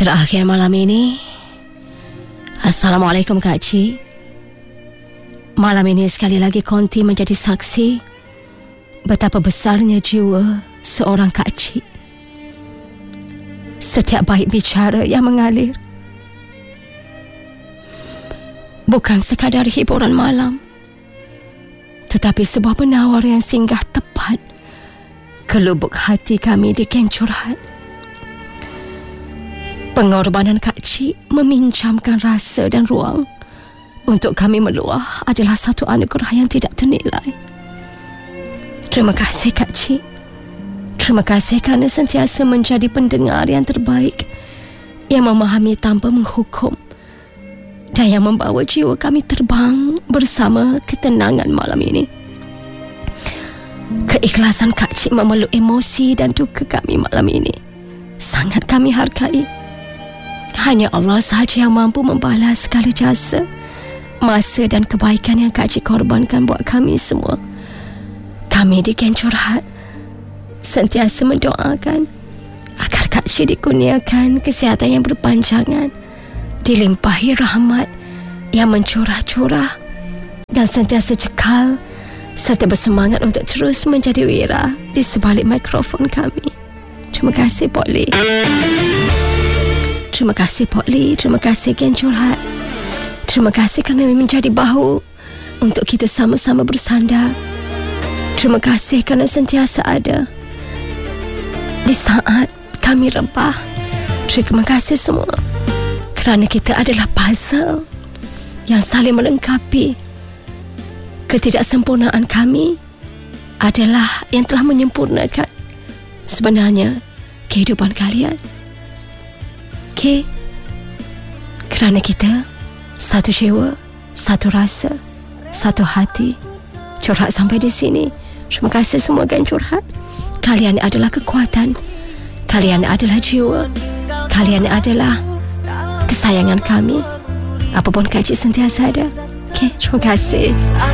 Terakhir malam ini, Assalamualaikum Kak Cik. Malam ini sekali lagi Konti menjadi saksi betapa besarnya jiwa seorang Kak Cik. Setiap baik bicara yang mengalir bukan sekadar hiburan malam, tetapi sebuah penawar yang singgah tepat ke lubuk hati kami di Geng Curhat. Pengorbanan Kak Cik meminjamkan rasa dan ruang untuk kami meluah adalah satu anugerah yang tidak ternilai. Terima kasih Kak Cik. Terima kasih kerana sentiasa menjadi pendengar yang terbaik, yang memahami tanpa menghukum, dan yang membawa jiwa kami terbang bersama ketenangan malam ini. Keikhlasan Kak Cik memeluk emosi dan duka kami malam ini sangat kami hargai. Hanya Allah sahaja yang mampu membalas segala jasa, masa dan kebaikan yang Kak Cik korbankan buat kami semua. Kami di Geng Curhat sentiasa mendoakan agar Kak Cik dikurniakan kesihatan yang berpanjangan, dilimpahi rahmat yang mencurah-curah, dan sentiasa cekal serta bersemangat untuk terus menjadi wira di sebalik mikrofon kami. Terima kasih Pok Lee. Terima kasih Pok Lee. Terima kasih Geng Curhat. Terima kasih kerana menjadi bahu untuk kita sama-sama bersandar. Terima kasih kerana sentiasa ada di saat kami rebah. Terima kasih semua kerana kita adalah puzzle yang saling melengkapi. Ketidaksempurnaan kami adalah yang telah menyempurnakan sebenarnya kehidupan kalian. Okey, kerana kita satu jiwa, satu rasa, satu hati. Curhat sampai di sini. Terima kasih semua Geng Curhat. Kalian adalah kekuatan, kalian adalah jiwa, kalian adalah kesayangan kami. Apapun Kak Cik sentiasa ada. Okey, terima kasih.